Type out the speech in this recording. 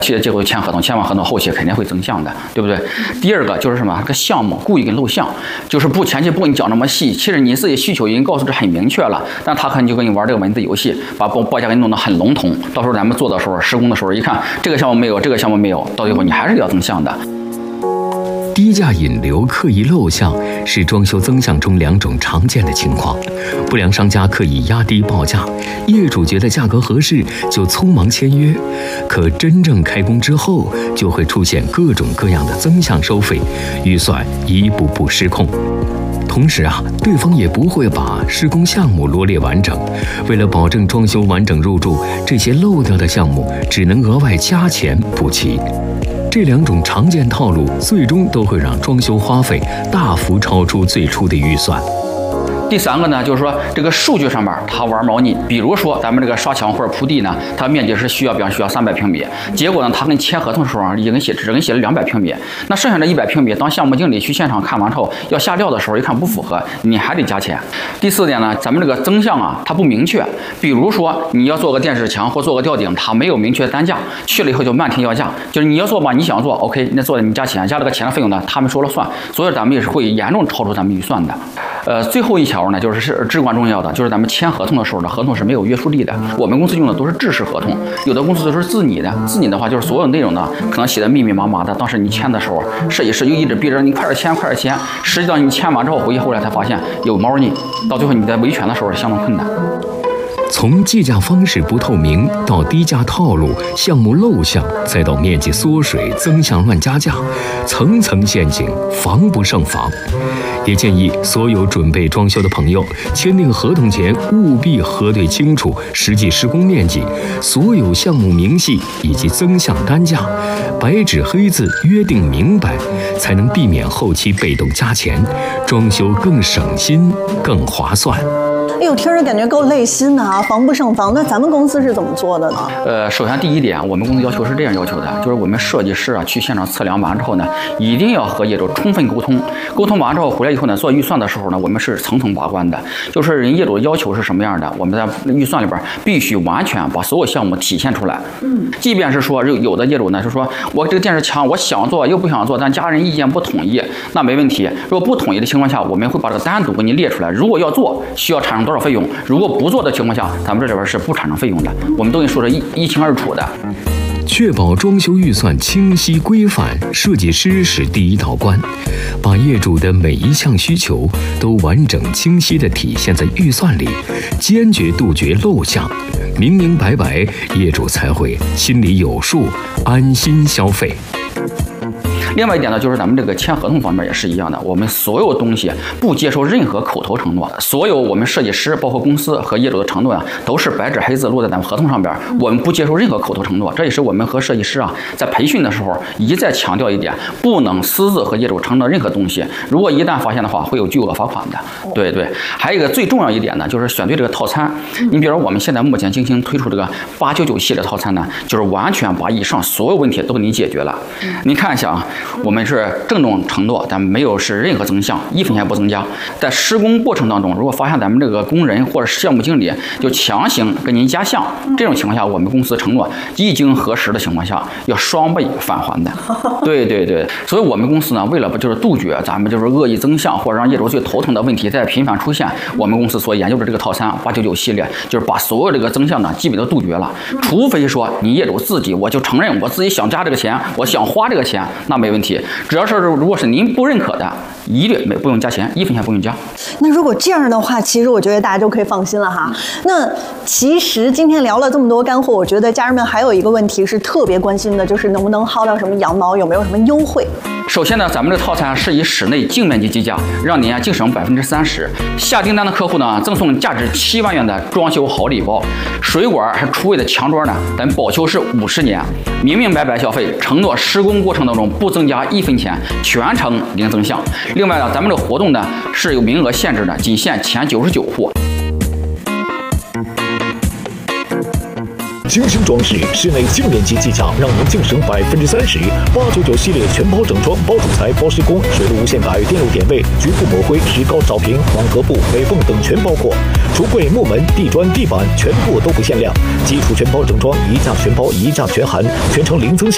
结果签合同，签完合同后期肯定会增项的，对不对？第二个就是什么？这个项目故意给漏项，就是前期不跟你讲那么细，其实你自己需求已经告诉的很明确了，但他可能就跟你玩这个文字游戏，把报价给你弄得很笼统，到时候咱们做的时候，施工的时候一看这个项目没有，这个项目没有，到最后你还是要增项的。 低价引流、刻意漏项是装修增项中2种常见的情况。不良商家刻意压低报价，业主觉得价格合适就匆忙签约，可真正开工之后，就会出现各种各样的增项收费，预算一步步失控。同时对方也不会把施工项目罗列完整，为了保证装修完整入住，这些漏掉的项目只能额外加钱补齐。这2种常见套路，最终都会让装修花费大幅超出最初的预算。 第3个呢，就是说这个数据上面他玩猫腻，比如说咱们这个刷墙或者铺地呢，它面积是需要300平米，结果呢他跟你签合同的时候只给你写了200平米，那剩下的100平米，当项目经理去现场看完之后要下料的时候，一看不符合，你还得加钱。第4点呢，咱们这个增项它不明确，比如说你要做个电视墙或做个吊顶，它没有明确单价，去了以后就漫天要价，就是你要做吧，你想做 OK， 那做的你加钱，加这个钱的费用呢，他们说了算，所以咱们也是会严重超出咱们预算的。最后一条呢，就是至关重要的，就是咱们签合同的时候呢，合同是没有约束力的。我们公司用的都是制式合同，有的公司都是自拟的。自拟的话，就是所有内容呢，可能写的密密麻麻的，当时你签的时候，设计师就一直逼着你快点签，快点签。实际上你签完之后，后来才发现有猫腻，到最后你在维权的时候相当困难。 从计价方式不透明到低价套路、项目漏项，再到面积缩水、增项乱加价，层层陷阱，防不胜防。也建议所有准备装修的朋友，签订合同前务必核对清楚实际施工面积、所有项目明细以及增项单价，白纸黑字约定明白，才能避免后期被动加钱，装修更省心、更划算。 哎呦，听着感觉够累心的防不胜防。那咱们公司是怎么做的呢？ 首先第1点，我们公司要求是这样要求的，就是我们设计师去现场测量完之后呢，一定要和业主充分沟通。沟通完之后回来以后呢，做预算的时候呢，我们是层层把关的，就是人业主的要求是什么样的，我们在预算里边必须完全把所有项目体现出来。即便是说有的业主呢，就说我这个电视墙我想做又不想做，但家人意见不统一，那没问题。如果不统一的情况下，我们会把这个单独给你列出来。如果要做，需要产生多少费用？如果不做的情况下，咱们这里边是不产生费用的，我们都给你说的一清二楚的。 确保装修预算清晰规范，设计师是第一道关，把业主的每一项需求都完整清晰地体现在预算里，坚决杜绝漏项，明明白白，业主才会心里有数，安心消费。 另外一点呢，就是咱们这个签合同方面也是一样的，我们所有东西不接受任何口头承诺，所有我们设计师包括公司和业主的承诺都是白纸黑字落在咱们合同上边，我们不接受任何口头承诺。这也是我们和设计师在培训的时候一再强调一点，不能私自和业主承诺任何东西，如果一旦发现的话，会有巨额罚款的。对，还有一个最重要一点呢，就是选对这个套餐。你比如我们现在目前精心推出这个899系列套餐呢，就是完全把以上所有问题都给你解决了。您看一下我们是郑重承诺，咱们没有是任何增项，1分钱不增加。在施工过程当中，如果发现咱们这个工人或者项目经理就强行跟您加项，这种情况下，我们公司承诺一经核实的情况下，要双倍返还的。对，所以我们公司呢，为了就是杜绝咱们就是恶意增项或者让业主最头疼的问题再频繁出现，我们公司所研究的这个套餐899系列，就是把所有这个增项呢基本都杜绝了。除非说你业主自己我就承认我自己想加这个钱，我想花这个钱，那没问题。只要是如果是您不认可的，一律不用加钱，1分钱不用加。 那如果这样的话，其实我觉得大家就可以放心了哈。那其实今天聊了这么多干货，我觉得家人们还有一个问题是特别关心的，就是能不能薅到什么羊毛，有没有什么优惠？ 首先呢，咱们这个套餐是以室内净面积计价，让您净省30%。下订单的客户呢，赠送价值7万元的装修好礼包，水管还厨卫的墙桌呢，咱保修是50年，明明白白消费，承诺施工过程当中不增加1分钱，全程零增项。另外呢，咱们这个活动呢是有名额限制的，仅限前99户。 精心装饰，室内净面积计价，让您净省30%。899系列全包整装，包主材、包施工，水路无限改，电路点位、局部抹灰、石膏扫平、网格布、美缝等全包括。橱柜、木门、地砖、地板全部都不限量。基础全包整装，一价全包，一价全含，全程零增项。